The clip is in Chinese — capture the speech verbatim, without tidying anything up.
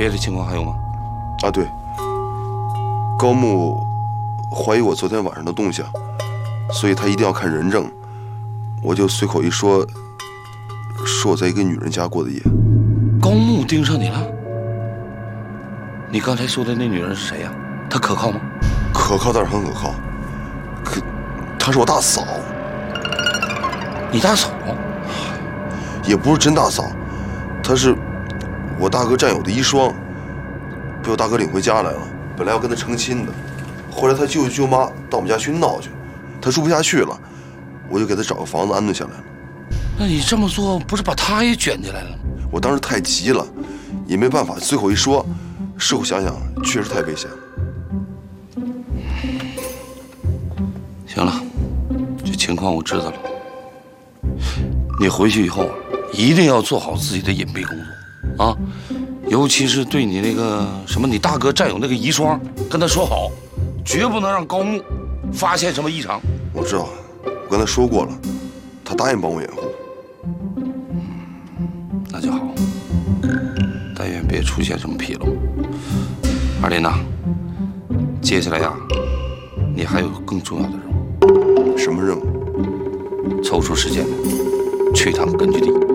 别的情况还有吗？ 啊，对，高木怀疑我昨天晚上的动向，所以他一定要看人证，我就随口一说，说我在一个女人家过的夜。 高木盯上你了？你刚才说的那女人是谁呀？她可靠吗？ 可靠倒是很可靠，可她是我大嫂。 你大嫂？ 也不是真大嫂，她是我大哥战友的遗孀，被我大哥领回家来了。本来要跟她成亲的，后来她舅舅舅妈到我们家去闹去，她住不下去了，我就给她找个房子安顿下来了。 那你这么做不是把她也卷进来了吗？ 我当时太急了，也没办法，随口一说，事后想想确实太危险了。 行了，这情况我知道了。你回去以后一定要做好自己的隐蔽工作啊，尤其是对你那个什么你大哥战友那个遗孀，跟他说好，绝不能让高木发现什么异常。 我知道，我跟他说过了，他答应帮我掩护。 那就好，但愿别出现什么纰漏。二林呐，接下来呀，你还有更重要的任务。 什么任务？ 抽出时间去趟根据地。